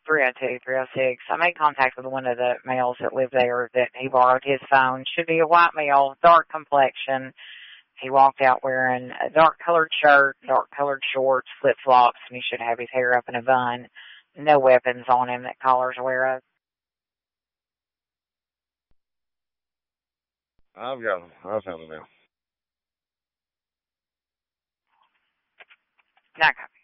302, 306. I made contact with one of the males that lived there that he borrowed his phone. Should be a white male, dark complexion. He walked out wearing a dark-colored shirt, dark-colored shorts, flip-flops, and he should have his hair up in a bun. No weapons on him that caller's aware of. I've got him. I found him now. Okay.